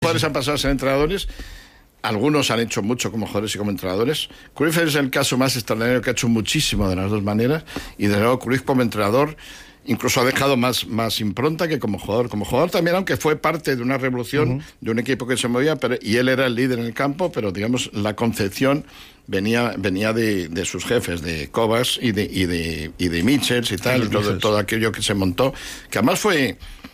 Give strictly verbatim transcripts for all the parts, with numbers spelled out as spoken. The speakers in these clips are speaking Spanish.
jugadores han pasado a ser entrenadores. Algunos han hecho mucho como jugadores y como entrenadores. Cruyff es el caso más extraordinario, que ha hecho muchísimo de las dos maneras, y de luego Cruyff como entrenador incluso ha dejado más, más impronta que como jugador. Como jugador también, aunque fue parte de una revolución, uh-huh. de un equipo que se movía, pero, y él era el líder en el campo, pero digamos la concepción venía venía de, de sus jefes, de Kovacs y de, y de, y de Michels y tal, y todo, todo aquello que se montó, que además fue...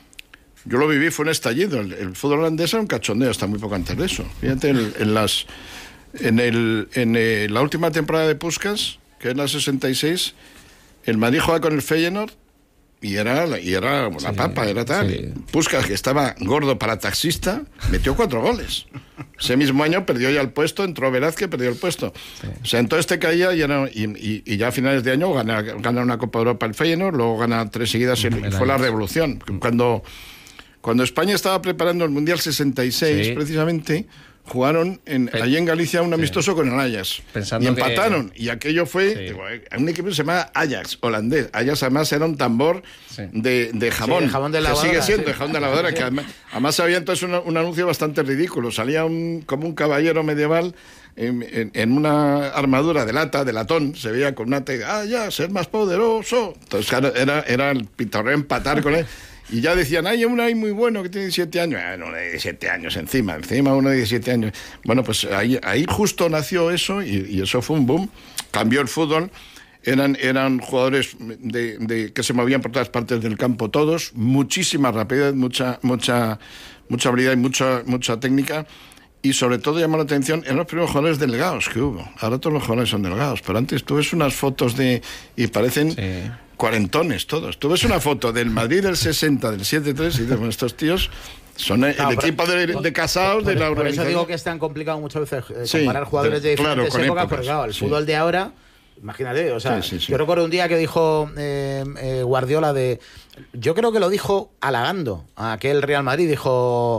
Yo lo viví, fue un estallido. El, el fútbol holandés era un cachondeo hasta muy poco antes de eso. Fíjate, en, en, las, en, el, en el, la última temporada de Puskás, que es la sesenta y seis, el Madrid jugaba con el Feyenoord y era, y era la sí, papa, era tal. Sí. Puskás, que estaba gordo para taxista, metió cuatro goles. Ese mismo año perdió ya el puesto, entró Velázquez, perdió el puesto. Sí. O sea, entonces te caía y, era, y, y, y ya a finales de año gana, gana una Copa de Europa el Feyenoord, luego gana tres seguidas y, y fue la revolución. Cuando... Cuando España estaba preparando el Mundial sesenta y seis, sí. precisamente, jugaron en, allí en Galicia un amistoso sí. con el Ajax. Pensando y empataron. Que... Y aquello fue sí. digo, un equipo que se llama Ajax, holandés. Ajax además era un tambor sí. de, de jamón. Sí, de jamón de lavadora. Que sigue siendo sí. de jamón de lavadora. Sí. Que además, además había entonces un, un anuncio bastante ridículo. Salía un, como un caballero medieval en, en, en una armadura de lata, de latón. Se veía con una tega. Ah, ya, ser más poderoso. Entonces claro, era, era el pitorreo empatar con él. Y ya decían, hay uno ahí muy bueno que tiene diecisiete años. Ah, uno de diecisiete años encima, encima uno de diecisiete años. Bueno, pues ahí, ahí justo nació eso y, y eso fue un boom. Cambió el fútbol. Eran, eran jugadores de, de, que se movían por todas partes del campo todos. Muchísima rapidez, mucha, mucha, mucha habilidad y mucha, mucha técnica. Y sobre todo llamó la atención, eran los primeros jugadores delgados que hubo. Ahora todos los jugadores son delgados, pero antes tú ves unas fotos de... y parecen... Sí. Cuarentones todos. Tú ves una foto del Madrid del sesenta, del siete tres, y dices, bueno, estos tíos son el, no, el pero, equipo de, de casados por, de la organización. Por eso digo que es tan complicado muchas veces eh, sí, comparar jugadores de, de diferentes claro, épocas, porque claro, el sí. fútbol de ahora, imagínate, o sea, sí, sí, sí. yo recuerdo un día que dijo eh, eh, Guardiola de... Yo creo que lo dijo halagando a aquel Real Madrid, dijo...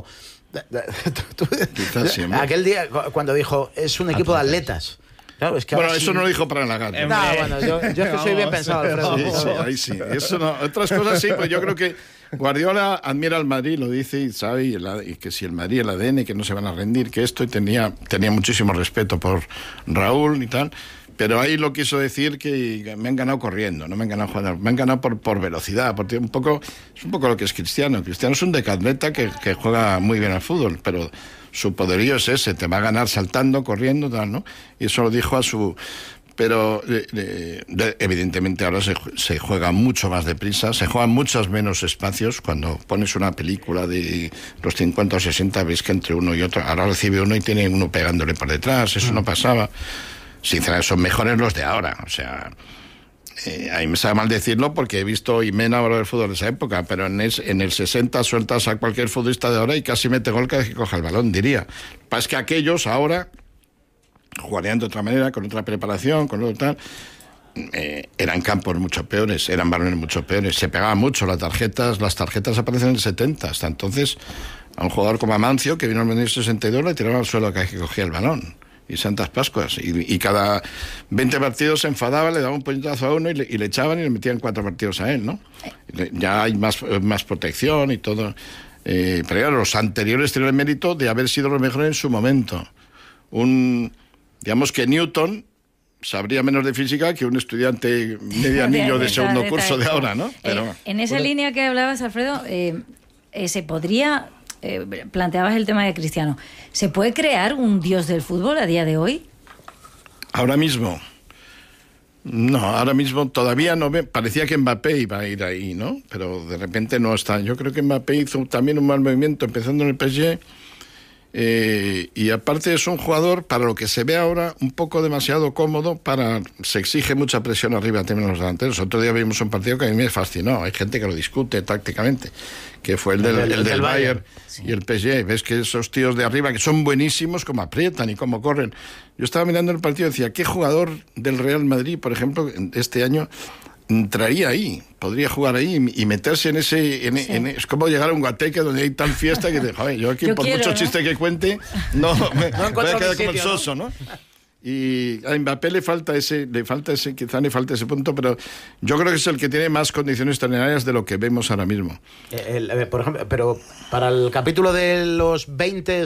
aquel día cuando dijo, es un equipo de atletas. Claro, es que bueno, sí... eso no lo dijo para halagar. No, bueno, yo, yo es que soy bien pensado, Alfredo. Sí, sí, ahí sí. Eso no, otras cosas sí, pues yo creo que Guardiola admira al Madrid, lo dice y sabe, y, el, y que si el Madrid, el A D N, que no se van a rendir, que esto, y tenía, tenía muchísimo respeto por Raúl y tal, pero ahí lo quiso decir que me han ganado corriendo, no me han ganado jugando, me han ganado por, por velocidad, porque un poco, es un poco lo que es Cristiano. Cristiano es un decatleta que, que juega muy bien al fútbol, pero... su poderío es ese, te va a ganar saltando, corriendo, tal, ¿no? Y eso lo dijo a su... Pero eh, eh, evidentemente ahora se, se juega mucho más deprisa, se juegan muchos menos espacios. Cuando pones una película de los cincuenta o sesenta, ves que entre uno y otro, ahora recibe uno y tiene uno pegándole por detrás, eso no pasaba. Sinceramente, son mejores los de ahora, o sea... Eh, a mí me sabe mal decirlo porque he visto y me he enamorado del fútbol de esa época, pero en, es, en el sesenta sueltas a cualquier futbolista de ahora y casi mete gol cada vez que coja el balón, diría. Lo que pasa es que aquellos ahora jugarían de otra manera, con otra preparación, con otro tal. Eh, eran campos mucho peores, eran balones mucho peores, se pegaban mucho las tarjetas, las tarjetas aparecen en el setenta, hasta entonces a un jugador como Amancio, que vino en el sesenta y dos, le tiraban al suelo cada vez que cogía el balón. Y Santas Pascuas, y, y cada veinte partidos se enfadaba, le daba un puñetazo a uno y le, y le echaban y le metían cuatro partidos a él, ¿no? Ya hay más, más protección y todo. Eh, pero claro, los anteriores tienen el mérito de haber sido los mejores en su momento. Un, digamos que Newton sabría menos de física que un estudiante medianillo de segundo curso de ahora, ¿no? Pero, eh, en esa pues, línea que hablabas, Alfredo, eh, eh, se podría... Eh, planteabas el tema de Cristiano. ¿Se puede crear un dios del fútbol a día de hoy? Ahora mismo. No, ahora mismo todavía no ve. Parecía que Mbappé iba a ir ahí, ¿no? Pero de repente no está. Yo creo que Mbappé hizo también un mal movimiento empezando en el P S G. Eh, y aparte es un jugador, para lo que se ve ahora, un poco demasiado cómodo. Para se exige mucha presión arriba también los delanteros. Otro día vimos un partido que a mí me fascinó. Hay gente que lo discute tácticamente, que fue el del, el, el, el del Bayern, Bayern sí. Y el P S G. Ves que esos tíos de arriba, que son buenísimos, como aprietan y cómo corren. Yo estaba mirando el partido y decía, ¿qué jugador del Real Madrid, por ejemplo, este año entraría ahí, podría jugar ahí y meterse en ese... En, sí. en, es como llegar a un guateque donde hay tal fiesta que, joder, yo aquí, yo por quiero, mucho ¿no? chiste que cuente, no, me, no voy a quedar como el soso, ¿no? Y a Mbappé le falta ese, le falta ese, quizá le falta ese punto, pero yo creo que es el que tiene más condiciones extraordinarias de lo que vemos ahora mismo. El, el, por ejemplo, pero para el capítulo de los veinte